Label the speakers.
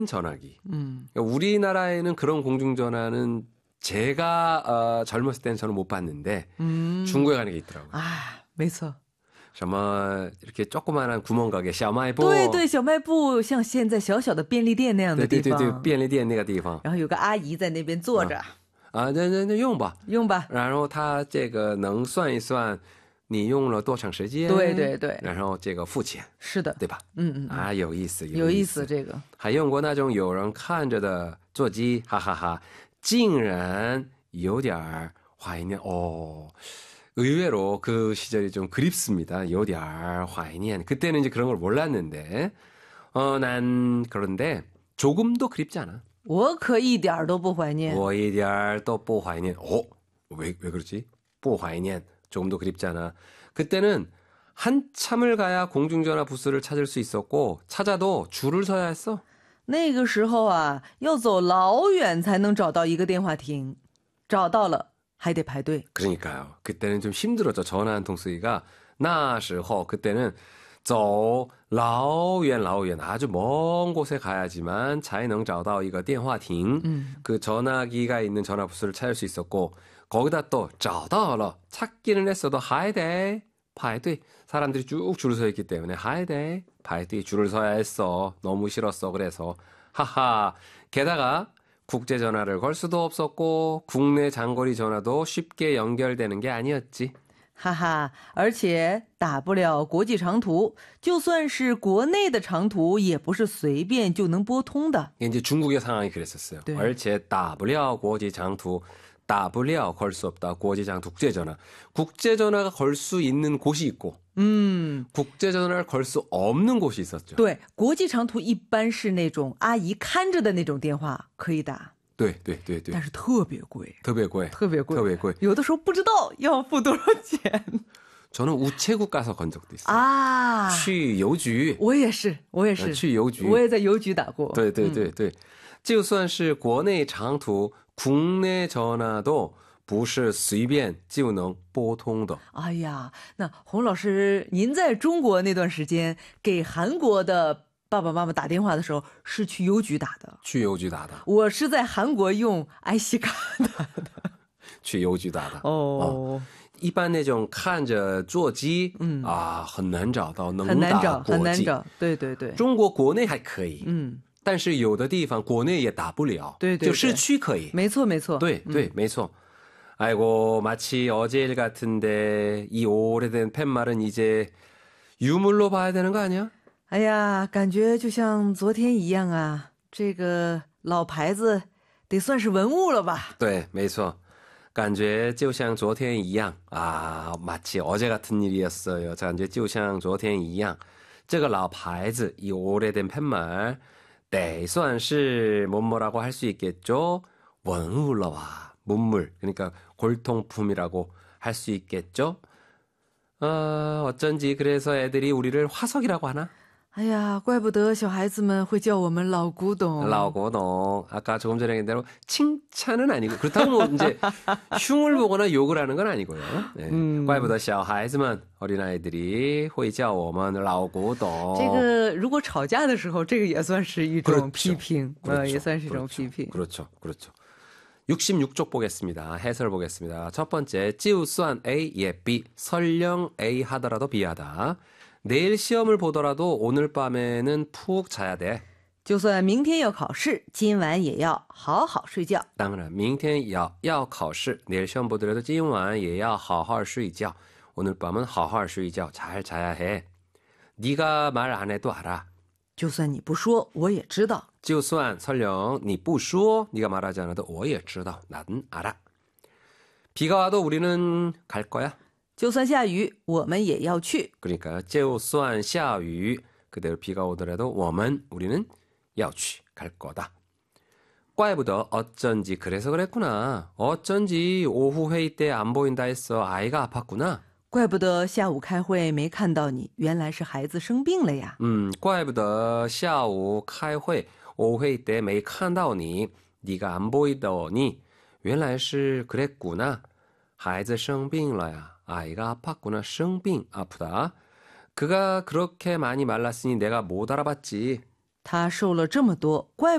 Speaker 1: 전화기. 그러니까 우리나라에는 그런 공중전화는 제가 젊었을 때는 저는 못 봤는데 중국에 가는 게 있더라고요.
Speaker 2: 아, 没错.
Speaker 1: 什么 이렇게 조그마한 구멍가게 小卖部
Speaker 2: 对对，小卖部像现在小小的便利店那样的地方。
Speaker 1: 对对对对，便利店那个地方。
Speaker 2: 然后有个阿姨在那边坐着。
Speaker 1: 那用吧。
Speaker 2: 用吧。
Speaker 1: 然后他这个能算一算你用了多长时间。
Speaker 2: 对对对。
Speaker 1: 然后这个付钱。
Speaker 2: 是的。
Speaker 1: 对吧？有意思。
Speaker 2: 有意思这个。
Speaker 1: 还用过那种有人看着的座机，哈哈哈，竟然有点怀念哦。 의외로 그 시절이 좀 그립습니다. 요디알懷念. 그때는 이제 그런 걸 몰랐는데, 난 그런데 조금도 그립지 않아.
Speaker 2: 我可一点都不怀念.
Speaker 1: 我一点都不怀念. 왜 그러지? 不怀念. 조금도 그립지 않아. 그때는 한참을 가야 공중전화 부스를 찾을 수 있었고, 찾아도 줄을 서야 했어.
Speaker 2: 那个时候啊，要走老远才能找到一个电话亭，找到了。 还得排队.
Speaker 1: 그러니까요. 그때는 좀 힘들었죠. 전화 한 통 쓰기가. 那时候 그때는 走老远 아주 먼 곳에 가야지만才能找到一个电话亭. 그 전화기가 있는 전화 부스를 찾을 수 있었고 거기다 또 找到了 찾기는 했어도 还得排队. 사람들이 쭉 줄을 서 있기 때문에 还得排队 줄을 서야 했어. 너무 싫었어. 그래서 하하. 게다가 국제 전화를 걸 수도 없었고 국내 장거리 전화도 쉽게 연결되는 게 아니었지.
Speaker 2: 哈哈，而且打不了国际长途，就算是国内的长途，也不是随便就能拨通的。
Speaker 1: 이제 중국의 상황이 그랬었어요. 而且打不了国际长途，打不了 걸 수 없다. 国际长 국제전화. 국제전화가 걸 수 있는 곳이 있고, 국제전화를 걸 수 없는 곳이 있었죠.
Speaker 2: 对，国际长途一般是那种阿姨看着的那种电话可以打。
Speaker 1: 对，
Speaker 2: 但是特别贵，
Speaker 1: 特别贵，
Speaker 2: 特别贵，
Speaker 1: 特别贵。
Speaker 2: 有的时候不知道要付多少钱。
Speaker 1: 저는 우체국 가서 건 적도 있어요.
Speaker 2: 啊，
Speaker 1: 去邮局。
Speaker 2: 我也是，我也是。
Speaker 1: 去邮局，
Speaker 2: 我也在邮局打过。
Speaker 1: 对对对对，就算是国内长途，国内전화도不是随便就能拨通的。
Speaker 2: 哎呀，那洪老师，您在中国那段时间给韩国的 爸爸妈妈打电话的时候是去邮局打的。
Speaker 1: 去邮局打的。
Speaker 2: 我是在韩国用 IC 卡打的。
Speaker 1: 去邮局打的。
Speaker 2: 哦。
Speaker 1: 一般那种看着座机，很难找到能打国际。
Speaker 2: 很难找，很难找。对对对。
Speaker 1: 中国国内还可以，但是有的地方国内也打不了。
Speaker 2: 对对。
Speaker 1: 就市区可以。
Speaker 2: 没错没错。
Speaker 1: 对对，没错。 아이고 마치 어제 일 같은데 이 오래된 팻말은 이제 유물로 봐야 되는 거 아니야?
Speaker 2: 哎呀，感觉就像昨天一样啊，这个老牌子得算是文物了吧？
Speaker 1: 对，没错，感觉就像昨天一样啊，마치 어제 같은 일이었어요.感觉就像昨天一样，这个老牌子이 오래된 팻말得算是뭐라고 할 수 있겠죠? 원물로 봐. 문물, 그러니까 골통품이라고 할 수 있겠죠? 어쩐지 그래서 애들이 우리를 화석이라고 하나?
Speaker 2: 哎呀，怪不得小孩子们会叫我们老古董。
Speaker 1: 老古董. 아까 조금 전에 얘기한 대로 칭찬은 아니고 그렇다고 뭐 이제 흉을 보거나 욕을 하는 건 아니고요. 네. 怪不得小孩子们 어린아이들이 会叫我们老古董.
Speaker 2: 这个如果吵架的时候，这个也算是一种批评，
Speaker 1: 그렇죠.
Speaker 2: 也算是一种批评。
Speaker 1: 그렇죠. 그렇죠. 66쪽 보겠습니다. 해설 보겠습니다. 첫 번째, 就算 A, 예, B, 설령 A 하더라도 B하다. 내일 시험을 보더라도 오늘 밤에는 푹 자야 돼.
Speaker 2: 就算明天要考试，今晚也要好好睡觉。
Speaker 1: 当然, 明天要考试, 내일 시험 보더라도 今晚也要好好睡觉. 오늘 밤은 好好睡觉, 잘 자야 해. 네가 말 안 해도 알아.
Speaker 2: 就算你不说，我也知道。
Speaker 1: 就算 설령 你不说, 네가 말하지 않아도 我也知道, 나는 알아. 비가 와도 우리는 갈 거야.
Speaker 2: 就算下雨，我们也要去。
Speaker 1: 그러니까 就算下雨, 그대로 비가 오더라도 我们 우리는 要去, 갈 거다. 怪不得 어쩐지 그래서 그랬구나. 어쩐지 오후 회의 때 안 보인다 했어. 아이가 아팠구나.
Speaker 2: 怪不得下午开会没看到你，原来是孩子生病了呀。
Speaker 1: 怪不得下午开会 오후 회의 때没看到你, 네가 안 보이더니 原来是 그랬구나. 孩子生病了呀. 아이가 아팠구나. 生病, 아프다. 그가 그렇게 많이 말랐으니 내가 못 알아봤지.
Speaker 2: 他瘦了这么多，怪